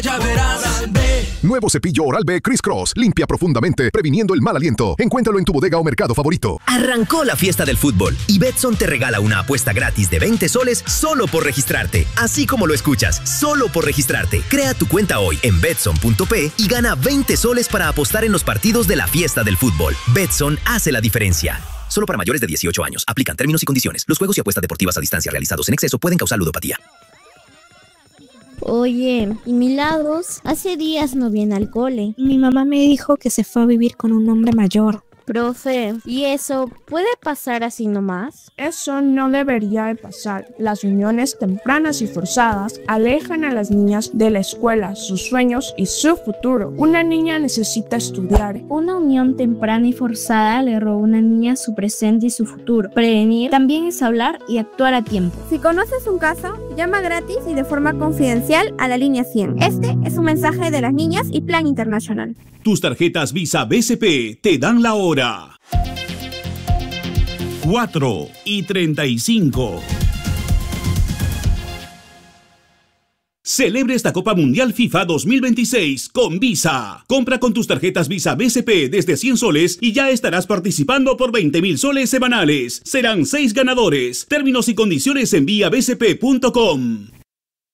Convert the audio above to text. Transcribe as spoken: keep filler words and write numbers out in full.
Ya verás, ve. Nuevo cepillo Oral-B Criss Cross. Limpia profundamente, previniendo el mal aliento. Encuéntralo en tu bodega o mercado favorito. Arrancó la fiesta del fútbol y Betson te regala una apuesta gratis de veinte soles solo por registrarte. Así como lo escuchas, solo por registrarte. Crea tu cuenta hoy en betson punto pe y gana veinte soles para apostar en los partidos de la fiesta del fútbol. Betson hace la diferencia. Solo para mayores de dieciocho años. Aplican términos y condiciones. Los juegos y apuestas deportivas a distancia realizados en exceso pueden causar ludopatía. Oye, ¿y Milagros? Hace días no viene al cole. Mi mamá me dijo que se fue a vivir con un hombre mayor. Profe, ¿y eso puede pasar así nomás? Eso no debería de pasar. Las uniones tempranas y forzadas alejan a las niñas de la escuela, sus sueños y su futuro. Una niña necesita estudiar. Una unión temprana y forzada le roba a una niña su presente y su futuro. Prevenir también es hablar y actuar a tiempo. Si conoces un caso, llama gratis y de forma confidencial a la línea cien. Este es un mensaje de las niñas y Plan Internacional. Tus tarjetas Visa B C P te dan la hora. cuatro y treinta y cinco. Celebre esta Copa Mundial FIFA dos mil veintiséis con Visa. Compra con tus tarjetas Visa B C P desde cien soles y ya estarás participando por veinte mil soles semanales. Serán seis ganadores. Términos y condiciones en vía b c p punto com.